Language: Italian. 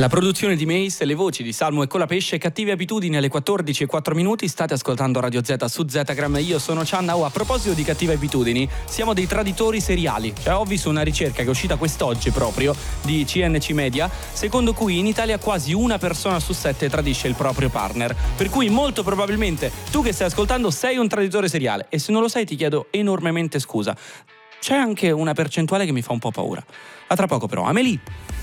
La produzione di Mace, le voci di Salmo e Colapesce, Cattive abitudini alle 14:04. State ascoltando Radio Z su Zetagram. Io sono Cianna. A proposito di cattive abitudini, siamo dei traditori seriali. Cioè, ho visto una ricerca che è uscita quest'oggi proprio di CNC Media, secondo cui in Italia quasi una persona su 7 tradisce il proprio partner. Per cui molto probabilmente tu che stai ascoltando sei un traditore seriale, e se non lo sei ti chiedo enormemente scusa. C'è anche una percentuale che mi fa un po' paura. A tra poco però, Amelie.